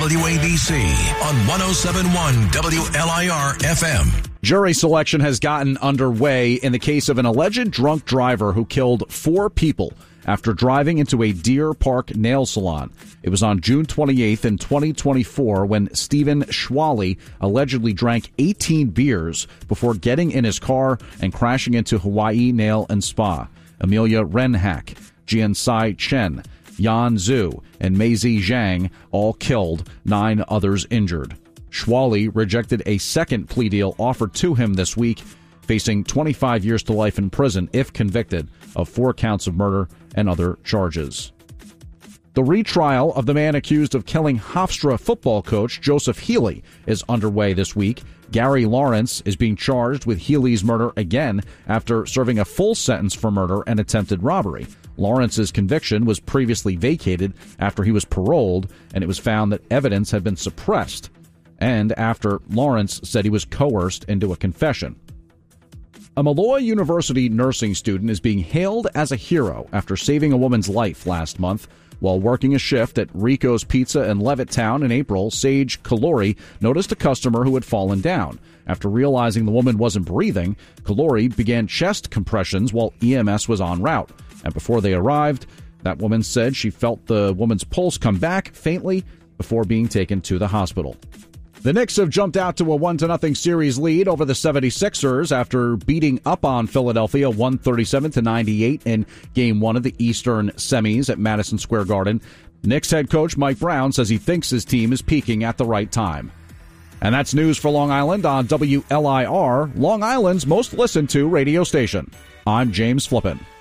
WABC on 107.1 WLIR FM. Jury selection has gotten underway in the case of an alleged drunk driver who killed 4 people after driving into a Deer Park nail salon. It was on June 28th in 2024 when Stephen Schwally allegedly drank 18 beers before getting in his car and crashing into Hawaii Nail and Spa. Amelia Renhack, Jiansai Chen, Yan Zhu, and Meizi Zhang all killed, 9 others injured. Schwally rejected a second plea deal offered to him this week, facing 25 years to life in prison if convicted of 4 counts of murder and other charges. The retrial of the man accused of killing Hofstra football coach Joseph Healy is underway this week. Gary Lawrence is being charged with Healy's murder again after serving a full sentence for murder and attempted robbery. Lawrence's conviction was previously vacated after he was paroled, and it was found that evidence had been suppressed, and after Lawrence said he was coerced into a confession. A Malloy University nursing student is being hailed as a hero after saving a woman's life last month. While working a shift at Rico's Pizza in Levittown in April, Sage Kalori noticed a customer who had fallen down. After realizing the woman wasn't breathing, Kalori began chest compressions while EMS was en route. And before they arrived, that woman said she felt the woman's pulse come back faintly before being taken to the hospital. The Knicks have jumped out to a 1-0 series lead over the 76ers after beating up on Philadelphia 137-98 in Game 1 of the Eastern semis at Madison Square Garden. Knicks head coach Mike Brown says he thinks his team is peaking at the right time. And that's news for Long Island on WLIR, Long Island's most listened to radio station. I'm James Flippin.